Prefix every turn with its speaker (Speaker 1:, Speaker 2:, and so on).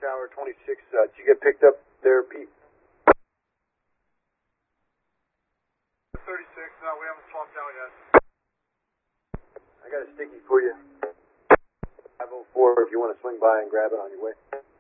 Speaker 1: Tower 26. Did you get picked up there, Pete?
Speaker 2: 36, no, we haven't swapped out yet.
Speaker 1: I got a sticky for you. 504 if you want to swing by and grab it on your way.